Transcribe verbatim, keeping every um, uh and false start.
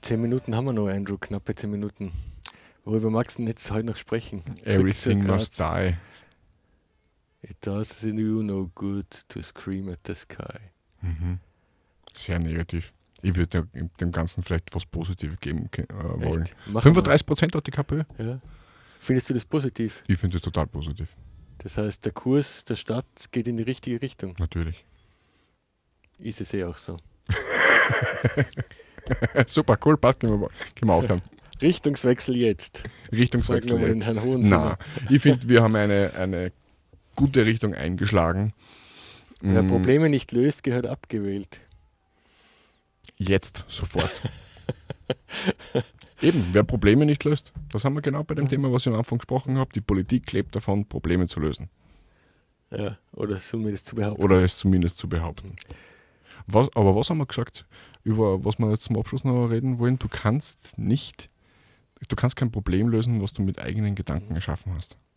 zehn Minuten haben wir noch, Andrew, knappe zehn Minuten. Worüber magst du denn jetzt heute noch sprechen? Everything must die. It does you no good to scream at the sky. Mhm. Sehr negativ. Ich würde dem Ganzen vielleicht was Positives geben äh, wollen. fünfunddreißig Prozent hat die KPÖ. Ja. Findest du das positiv? Ich finde es total positiv. Das heißt, der Kurs der Stadt geht in die richtige Richtung. Natürlich. Ist es eh auch so. Super, cool, passt, können wir, können wir aufhören. Richtungswechsel jetzt. Richtungswechsel Sag jetzt. Den Herrn Nein, ich finde, wir haben eine, eine gute Richtung eingeschlagen. Wer Probleme nicht löst, gehört abgewählt. Jetzt, sofort. Eben, wer Probleme nicht löst, das haben wir genau bei dem Thema, was ich am Anfang gesprochen habe. Die Politik lebt davon, Probleme zu lösen. Ja, oder zumindest zu behaupten. Oder es zumindest zu behaupten. Was, aber was haben wir gesagt, über was wir jetzt zum Abschluss noch reden wollen? Du kannst nicht, du kannst kein Problem lösen, was du mit eigenen Gedanken erschaffen hast.